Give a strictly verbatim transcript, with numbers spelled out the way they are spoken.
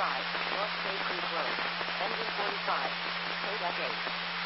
five, North State Creek Road. Engine forty-five, code F eight.